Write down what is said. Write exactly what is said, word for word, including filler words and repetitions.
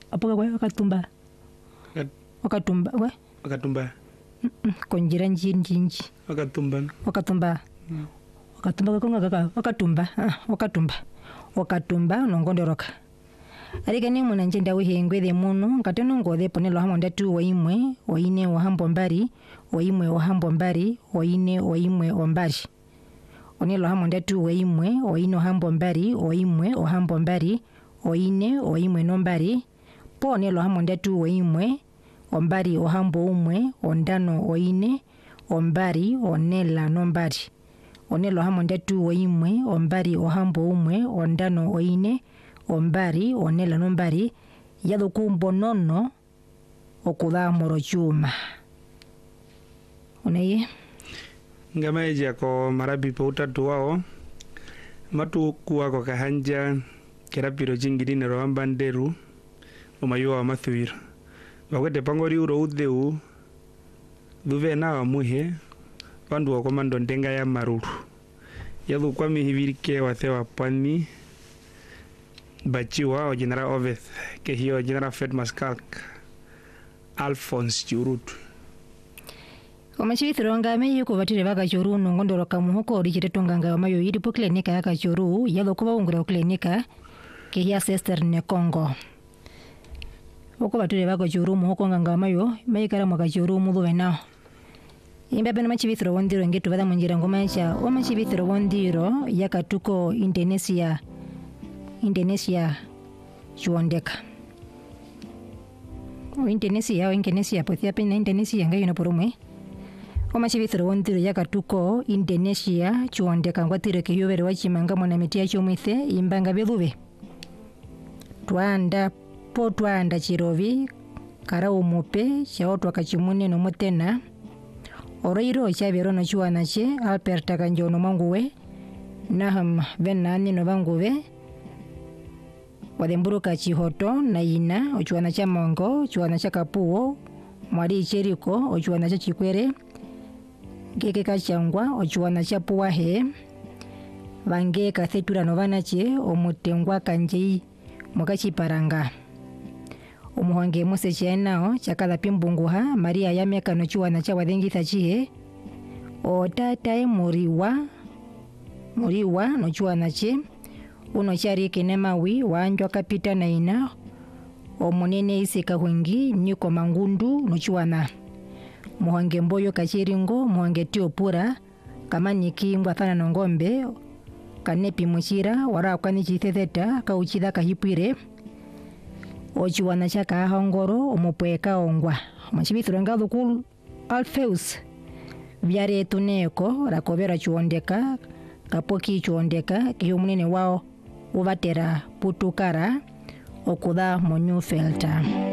apoka kwa wakatumba wakatumba we wakatumba konjira njinji wakatumba wakatumba wakatumba konga kaka wakatumba wakatumba wakatumba nongondoroka arika ni muna njenda wihengwethe muno nkateno ngothe ponelo hamwe ndatu waimwe waine wahambo mbari waimwe wahambo mbari waine waimwe ombari onelo hamwe ndatu waimwe waine wahambo mbari waimwe wahambo mbari waine waimwe nombari ponelo hamwe ndatu waimwe ombari wahambo umwe ondano waine ombari onela nombari onelo hamwe ndatu waimwe ombari wahambo umwe ondano waine ombari onela nombari yado kumbonono okudha moro chuma unaye ngama eja ko marabi pauta tuwao matu kuwa ko kahanja kerapiro jingiri ne roamba nderu omayuwa mathuiro bakwete pangori uro udeu duve na muhe bandu wa komando ndenga ya maruru yado kwa mihibirike wathewa pani Bachiwa o General Oveth ke hiyo General Fred Maskalk Alphonse Churut Omachithiro ngame yuko batire baka Churu nongondoroka muhoko origite tonganga amayo yiri po klinika ya Churu yalo kuba ungura klinika ke hiya sister ne Congo Oko batire baka Churu muhoko nganga amayo mayikara mwaka Churu mudu bena Imba bena machithiro wondiro ngetu bada munjira ngomacha o machithiro wondiro yakatuko Indonesia Indonesia chuondeka o Indonesia o Indonesia pothia pena Indonesia ngayo na poromwe o machibithiro wondiro yakatuko Indonesia chuondeka ngwatire ke yobere wachimanga mwana metia chomwithe imbanga belube twanda po twanda chirovi kara umupe chaotwa kachimune no motena oroiro chabero no chuana che Alberta kanjono manguwe naham venani no banguwe wademburuka chihoto na ina ochuana cha mongo chuana cha kapuo mwari cheriko ochuana cha chikwere geke kachangwa ochuana cha puahe bange kathetura novana che omutengwa kanjei mwakachi paranga omuhange mose chenao chakala pimbunguha Maria ya miaka no chuana cha wadengitha chihe o tatae muriwa muriwa no chuana che uno chari kinemawi wanjwa kapita na ina omunene isika hwengi niko mangundu nochuana muhange mboyo kachiringo muhange tiopura kama nikingwa thana nongombe kanepi muchira wara kwani chithetheta kauchida kahipwire ochuana chaka hongoro omupweka ongwa machibithura ngado kul Alpheus byare tuneko rakobera chuondeka kapoki chuondeka kiyo munene wao uvatera putukara okudha monyu felta.